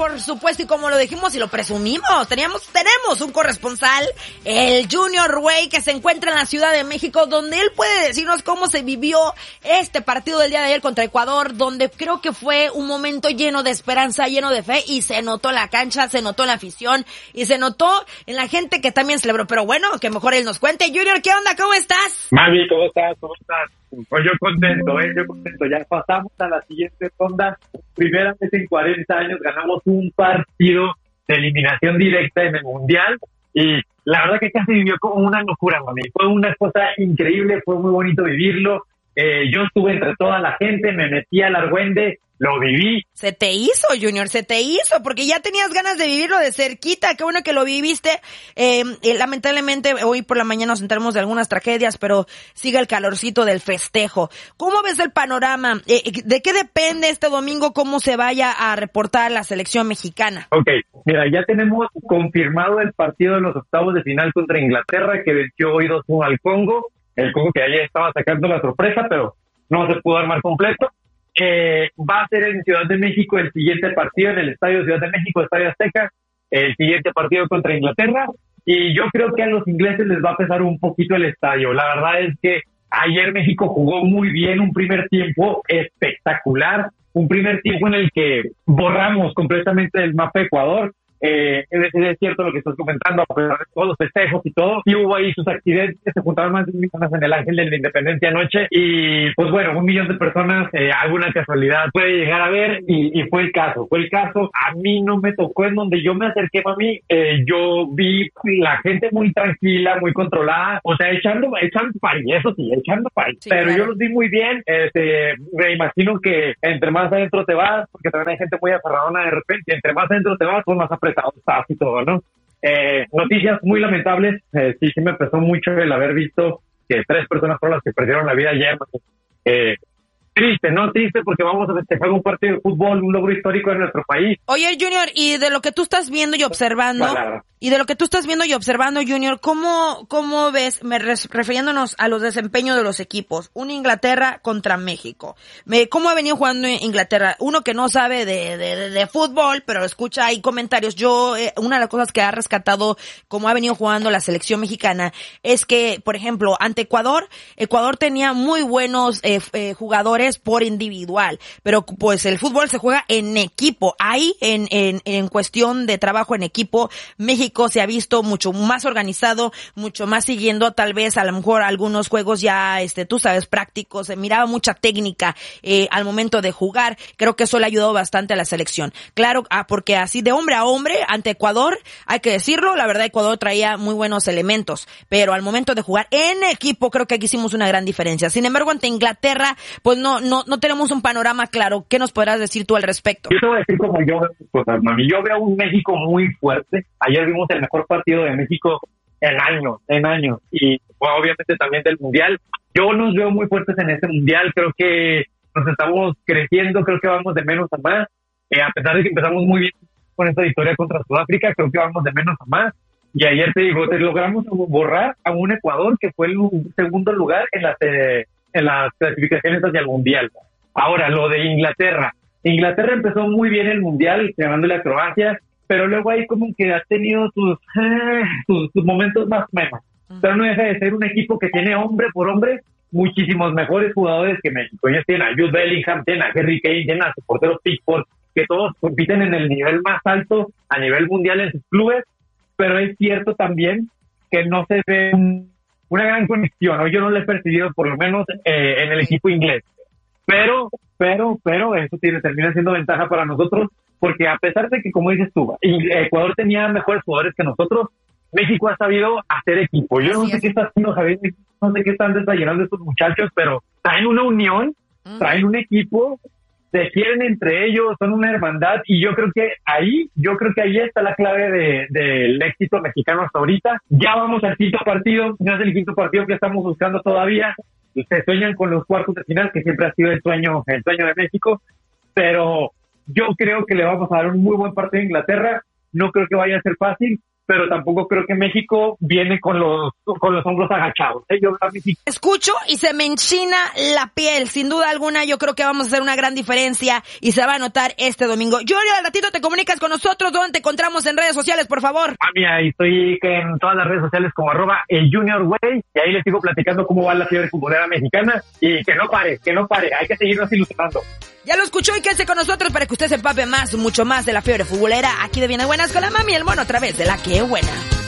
por supuesto, y como lo dijimos y lo presumimos, tenemos un corresponsal, el Junior Way, que se encuentra en la Ciudad de México, donde él puede decirnos cómo se vivió este partido del día de ayer contra Ecuador, donde creo que fue un momento lleno de esperanza, lleno de fe, y se notó en la cancha, se notó en la afición, y se notó en la gente que también celebró. Pero bueno, que mejor él nos cuente. Junior, ¿qué onda? ¿Cómo estás? Mami, ¿cómo estás? Pues yo contento, ya pasamos a la siguiente ronda. Primera vez en 40 años ganamos un partido de eliminación directa en el Mundial, y la verdad que casi vivió como una locura, mami. Fue una cosa increíble, fue muy bonito vivirlo. Yo estuve entre toda la gente, me metí al argüende, lo viví. Se te hizo, Junior, se te hizo, porque ya tenías ganas de vivirlo de cerquita. Qué bueno que lo viviste. Lamentablemente, hoy por la mañana nos enteramos de algunas tragedias, pero sigue el calorcito del festejo. ¿Cómo ves el panorama? ¿De qué depende este domingo cómo se vaya a reportar la selección mexicana? Ok, mira, ya tenemos confirmado el partido de los octavos de final contra Inglaterra, que venció hoy 2-1 al Congo. El Congo que ayer estaba sacando la sorpresa, pero no se pudo armar completo. Va a ser en Ciudad de México el siguiente partido, en el Estadio de Ciudad de México, Estadio Azteca, el siguiente partido contra Inglaterra, y yo creo que a los ingleses les va a pesar un poquito el estadio. La verdad es que ayer México jugó muy bien, un primer tiempo espectacular, un primer tiempo en el que borramos completamente el mapa de Ecuador. Es cierto lo que estás comentando, a pesar de todos los festejos y todo, y hubo ahí sus accidentes, se juntaron más de 1,000 personas en el Ángel de la Independencia anoche, y pues bueno, 1 millón de personas, alguna casualidad puede llegar a ver, y fue el caso. A mí no me tocó en donde yo me acerqué, mami. Yo vi la gente muy tranquila, muy controlada, o sea, echando pari, eso sí, sí, pero claro. Yo los vi muy bien. Me imagino que entre más adentro te vas, porque también hay gente muy aferradona de repente, entre más adentro te vas, pues más apretado estás y todo, ¿no? Noticias muy lamentables. Sí me pesó mucho el haber visto que 3 personas fueron las que perdieron la vida ayer. Triste porque vamos a festejar un partido de fútbol, un logro histórico en nuestro país. Oye, Junior, y de lo que tú estás viendo y observando, Junior, ¿cómo ves, refiriéndonos a los desempeños de los equipos, un Inglaterra contra México? ¿Cómo ha venido jugando Inglaterra? Uno que no sabe de fútbol, pero escucha ahí comentarios. Una de las cosas que ha rescatado cómo ha venido jugando la selección mexicana es que, por ejemplo, ante Ecuador tenía muy buenos jugadores por individual, pero pues el fútbol se juega en equipo. Ahí en cuestión de trabajo en equipo, México se ha visto mucho más organizado, mucho más siguiendo tal vez a lo mejor algunos juegos ya tú sabes, prácticos. Se miraba mucha técnica al momento de jugar. Creo que eso le ha ayudado bastante a la selección. Claro, porque así de hombre a hombre ante Ecuador, hay que decirlo, la verdad Ecuador traía muy buenos elementos, pero al momento de jugar en equipo creo que aquí hicimos una gran diferencia. Sin embargo, ante Inglaterra, pues no tenemos un panorama claro. ¿Qué nos podrás decir tú al respecto? Yo te voy a decir como yo veo las cosas, mami. Yo veo un México muy fuerte. Ayer vimos el mejor partido de México en años. Y bueno, obviamente también del Mundial. Yo nos veo muy fuertes en este Mundial. Creo que nos estamos creciendo. Creo que vamos de menos a más. A pesar de que empezamos muy bien con esta victoria contra Sudáfrica, creo que vamos de menos a más. Y ayer te logramos borrar a un Ecuador que fue el segundo lugar en las clasificaciones hacia el Mundial. Ahora, lo de Inglaterra. Inglaterra empezó muy bien el Mundial, ganándole a Croacia, pero luego ahí como que ha tenido sus momentos más o menos. Pero no deja de ser un equipo que tiene hombre por hombre muchísimos mejores jugadores que México. Ellos tienen a Jude Bellingham, tienen a Harry Kane, tienen a su portero Pickford, que todos compiten en el nivel más alto a nivel mundial en sus clubes, pero es cierto también que no se ve una gran conexión, ¿no? Yo no lo he percibido, por lo menos en el equipo inglés. Pero eso termina siendo ventaja para nosotros, porque a pesar de que, como dices tú, Ecuador tenía mejores jugadores que nosotros, México ha sabido hacer equipo. Yo no sé qué está haciendo Javier, no sé qué están desayunando estos muchachos, pero traen una unión, traen un equipo, se quieren entre ellos, son una hermandad, y yo creo que ahí está la clave del éxito mexicano hasta ahorita. Ya vamos al quinto partido, no es el quinto partido que estamos buscando todavía. Se sueñan con los cuartos de final, que siempre ha sido el sueño de México, pero yo creo que le vamos a dar un muy buen partido a Inglaterra. No creo que vaya a ser fácil, pero tampoco creo que México viene con los hombros agachados. Yo veo a México. Escucho y se me enchina la piel. Sin duda alguna, yo creo que vamos a hacer una gran diferencia y se va a notar este domingo. Julio, al ratito te comunicas con nosotros. ¿Dónde te encontramos en redes sociales, por favor? Mira, estoy en todas las redes sociales como @elJuniorWay, y ahí les sigo platicando cómo va la fiebre futbolera mexicana, y que no pare, hay que seguirnos ilusionando. Ya lo escuchó y quédese con nosotros para que usted se empape mucho más de la fiebre futbolera aquí de Bien Buenas con la mami y el mono a través de La Que Buena.